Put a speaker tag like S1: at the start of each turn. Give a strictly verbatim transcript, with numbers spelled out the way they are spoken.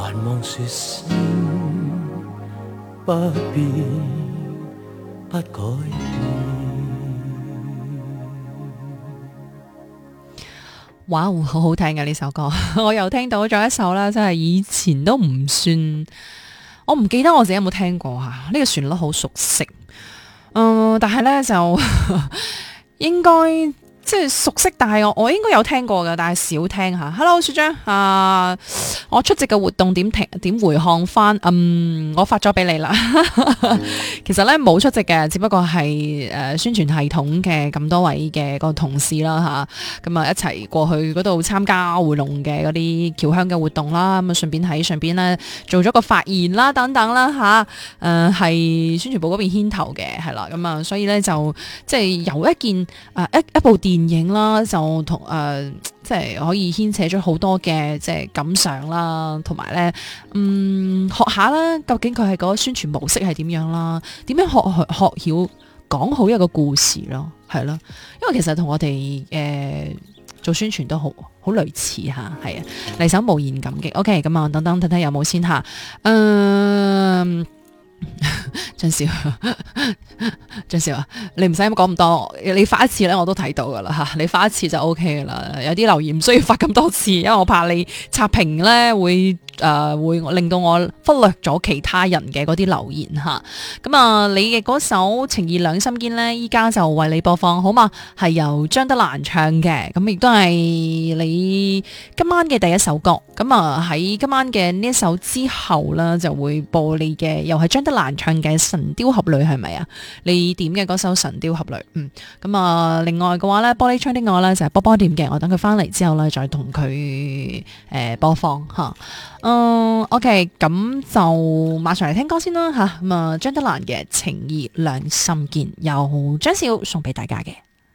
S1: 還望說聲不變不改變。
S2: 哇，好好聽嘅呢首歌，我又聽到咗一首啦，真係以前都唔算，我唔記得我自己有冇聽過吓，呢個旋律好熟悉，嗯，但係呢，就應該即係熟悉，但係我我應該有聽過嘅，但係少聽吓。Hello， 雪章啊，我出席嘅活動點聽點回看翻？嗯，我發咗俾你啦。其實咧冇出席嘅，只不過係誒、呃、宣傳系統嘅咁多位嘅個同事啦吓，咁啊一齊過去嗰度參加回龍嘅嗰啲僑鄉嘅活動啦，咁啊順便喺上邊咧做咗個發言啦等等啦吓，誒、呃、係宣傳部嗰邊牽頭嘅係啦，咁啊所以咧就即係由一件誒、呃、一一部電影啦，就同誒、呃、即係可以牽扯咗好多嘅即係感想啦，同埋咧嗯學下啦，究竟佢係嗰個宣傳模式係點樣啦？點樣學學學曉講好一個故事咯？係咯，因為其實同我哋誒、呃、做宣傳都好好類似吓，係啊，嚟首無言感激。OK， 咁啊，等等睇睇有冇先吓，嗯。張少，張少啊，你唔使咁講咁多，你發一次咧我都睇到噶啦吓，你發一次就 O K 噶啦。有啲留言唔需要發咁多次，因為我怕你刷屏咧會誒、呃、會令到我忽略咗其他人嘅嗰啲留言吓。咁啊，你嘅嗰首《情義兩心堅》咧，依家就為你播放好嘛？係由張德蘭唱嘅，咁亦都係你今晚嘅第一首歌。咁啊喺今晚嘅呢一首之後啦，就會播你嘅又係張德蘭唱嘅《神雕俠侶》，係咪啊？你點嘅嗰首《神雕俠侶》，嗯，咁啊，另外嘅話咧，玻璃窗的我咧就係波波點嘅，我等佢翻嚟之後咧再同佢誒播放吓。嗯 ，OK， 咁就馬上嚟聽歌先啦吓。咁啊，張德蘭嘅《情義兩心堅》由張少送俾大家嘅。